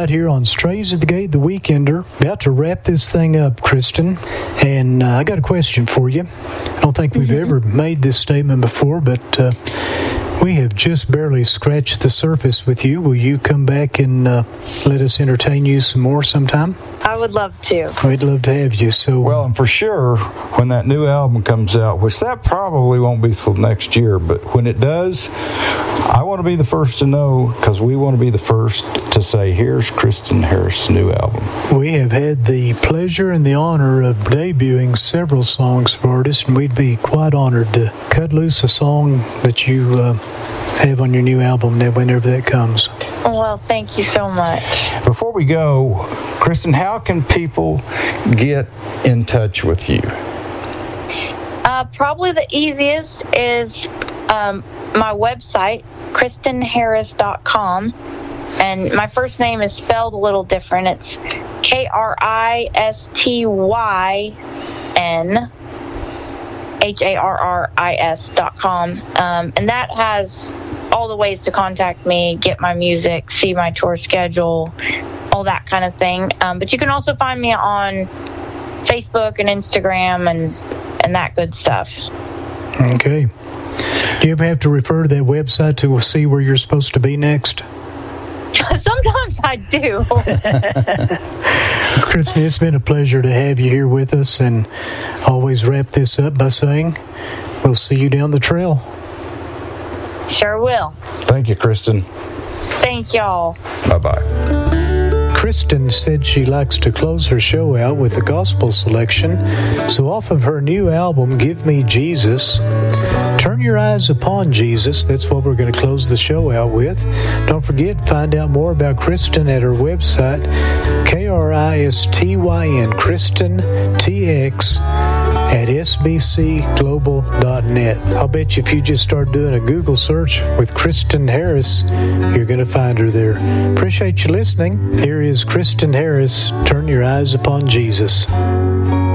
right here on Strays at the Gate, the Weekender. About to wrap this thing up, Kristen, and I got a question for you. I don't think we've ever made this statement before, but we have just barely scratched the surface with you. Will you come back and let us entertain you some more sometime? I would love to. We'd love to have you. So, well, and for sure, when that new album comes out, which that probably won't be till next year, but when it does, I want to be the first to know, because we want to be the first to say, here's Kristen Harris' new album. We have had the pleasure and the honor of debuting several songs for artists, and we'd be quite honored to cut loose a song that you have on your new album whenever that comes. Well, thank you so much. Before we go, Kristen, how can people get in touch with you? Probably the easiest is my website, KristenHarris.com. And my first name is spelled a little different. It's KristenHarris.com. And that has all the ways to contact me, get my music, see my tour schedule, all that kind of thing. But you can also find me on Facebook and Instagram and that good stuff. Okay. Do you ever have to refer to that website to see where you're supposed to be next? Sometimes I do. Kristen, it's been a pleasure to have you here with us, and always wrap this up by saying we'll see you down the trail. Sure will. Thank you, Kristen. Thank y'all. Bye-bye. Kristen said she likes to close her show out with a gospel selection, so off of her new album, Give Me Jesus, Turn Your Eyes Upon Jesus, that's what we're going to close the show out with. Don't forget, find out more about Kristen at her website, KRISTYN, Kristen TX, at sbcglobal.net. I'll bet you if you just start doing a Google search with Kristen Harris, you're going to find her there. Appreciate you listening. Here is Kristen Harris, Turn Your Eyes Upon Jesus.